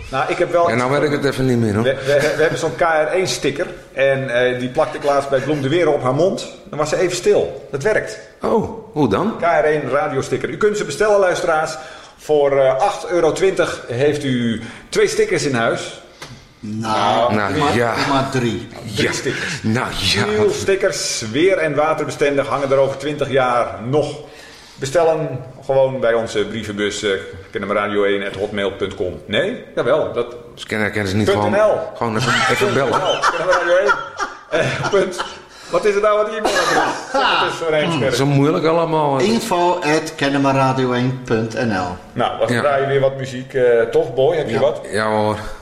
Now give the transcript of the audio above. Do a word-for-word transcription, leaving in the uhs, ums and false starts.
Nou, ik heb wel... En nou werkt het even niet meer, hoor. We, we, we hebben zo'n K R één sticker. En uh, die plakte ik laatst bij Bloem de Weer op haar mond. Dan was ze even stil. Dat werkt. Oh, hoe dan? K R één radiosticker. U kunt ze bestellen, luisteraars. Voor uh, acht euro twintig heeft u twee stickers in huis. Nou, nou maar, ja. maar drie. Drie Ja. stickers. Nou ja. Vinyl stickers, weer- en waterbestendig, hangen er over twintig jaar nog. Bestellen gewoon bij onze brievenbus uh, radio één at hotmail punt com. Nee? Jawel. Dat... Dus kennen ken ze niet Punt gewoon, N L. gewoon even, even bellen. radio één. Uh, punt. Wat is het nou wat e-mailadres? Het is zo'n heemscherp. Zo moeilijk allemaal. info at kennemerradio één punt n l. Nou, we Ja. draaien weer wat muziek. Uh, toch, Boy? Heb je Ja. wat? Ja hoor.